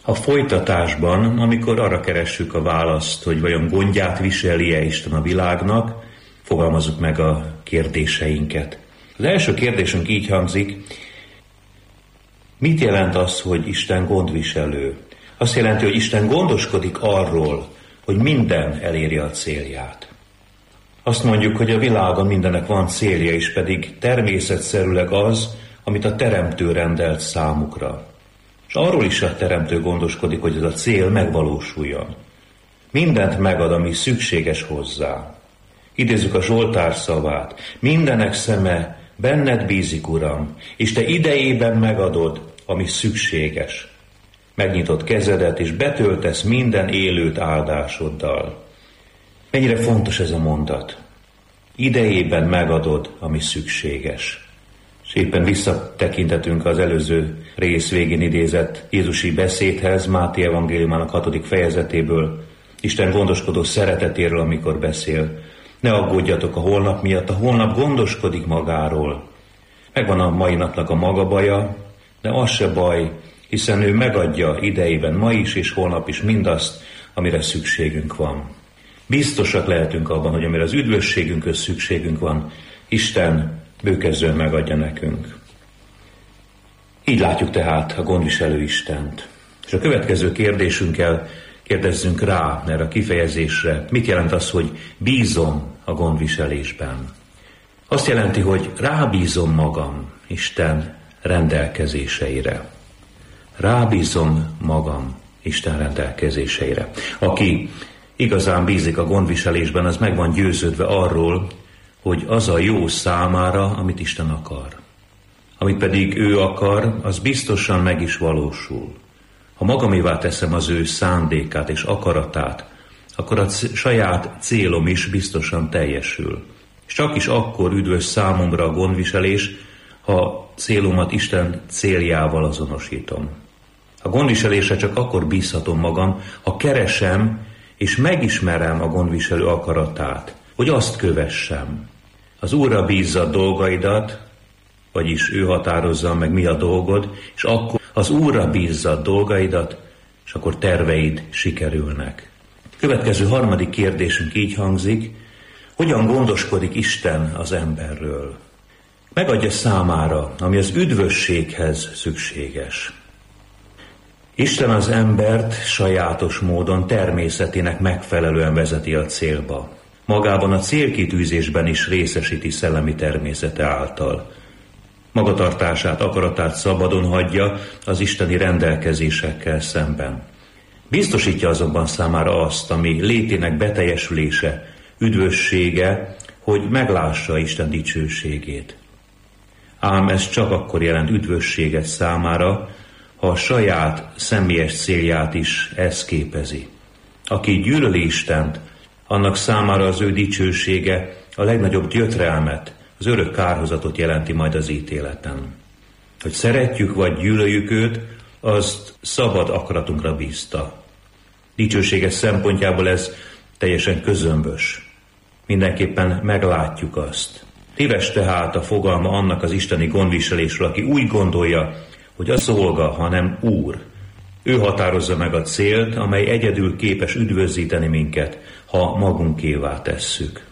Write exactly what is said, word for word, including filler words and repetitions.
A folytatásban, amikor arra keressük a választ, hogy vajon gondját viseli-e Isten a világnak, fogalmazzuk meg a kérdéseinket. Az első kérdésünk így hangzik: mit jelent az, hogy Isten gondviselő? Azt jelenti, hogy Isten gondoskodik arról, hogy minden elérje a célját. Azt mondjuk, hogy a világon mindennek van célja, és pedig természetszerűleg az, amit a Teremtő rendelt számukra. És arról is a Teremtő gondoskodik, hogy ez a cél megvalósuljon. Mindent megad, ami szükséges hozzá. Idézzük a Zsoltár szavát: mindenek szeme benned bízik, Uram, és te idejében megadod, ami szükséges. Megnyitod kezedet, és betöltesz minden élőt áldásoddal. Mennyire fontos ez a mondat. Idejében megadod, ami szükséges. És éppen visszatekintetünk az előző rész végén idézett Jézusi beszédhez, Máté evangéliumának hatodik fejezetéből, Isten gondoskodó szeretetéről, amikor beszél. Ne aggódjatok a holnap miatt, a holnap gondoskodik magáról. Megvan a mai napnak a maga baja, de az se baj, hiszen ő megadja idejében ma is és holnap is mindazt, amire szükségünk van. Biztosak lehetünk abban, hogy amire az üdvösségünkhöz szükségünk van, Isten bőkezően megadja nekünk. Így látjuk tehát a gondviselő Istent. És a következő kérdésünkkel kérdezzünk rá erre a kifejezésre: mit jelent az, hogy bízom a gondviselésben? Azt jelenti, hogy rábízom magam Isten rendelkezéseire. Rábízom magam Isten rendelkezéseire. Aki igazán bízik a gondviselésben, az meg van győződve arról, hogy az a jó számára, amit Isten akar. Amit pedig ő akar, az biztosan meg is valósul. Ha magamévá teszem az ő szándékát és akaratát, akkor a c- saját célom is biztosan teljesül. És csak is akkor üdvös számomra a gondviselés, ha célomat Isten céljával azonosítom. A gondviselésre csak akkor bízhatom magam, ha keresem és megismerem a gondviselő akaratát, hogy azt kövessem. Az Úrra bízzad dolgaidat, vagyis ő határozza meg, mi a dolgod, és akkor az Úrra bízzad dolgaidat, és akkor terveid sikerülnek. Következő harmadik kérdésünk így hangzik: hogyan gondoskodik Isten az emberről? Megadja számára, ami az üdvösséghez szükséges. Isten az embert sajátos módon természetének megfelelően vezeti a célba. Magában a célkitűzésben is részesíti szellemi természete által. Magatartását, akaratát szabadon hagyja az isteni rendelkezésekkel szemben. Biztosítja azonban számára azt, ami létének beteljesülése, üdvössége, hogy meglássa Isten dicsőségét. Ám ez csak akkor jelent üdvösséget számára, ha a saját személyes célját is ez képezi. Aki gyűlöli Istent, annak számára az ő dicsősége a legnagyobb gyötrelmet, az örök kárhozatot jelenti majd az ítéleten. Hogy szeretjük vagy gyűlöljük őt, azt szabad akaratunkra bízta. Dicsőséges szempontjából ez teljesen közömbös. Mindenképpen meglátjuk azt. Téves tehát a fogalma annak az isteni gondviselésről, aki úgy gondolja, hogy a szolga, hanem Úr. Ő határozza meg a célt, amely egyedül képes üdvözíteni minket, ha magunkévá tesszük.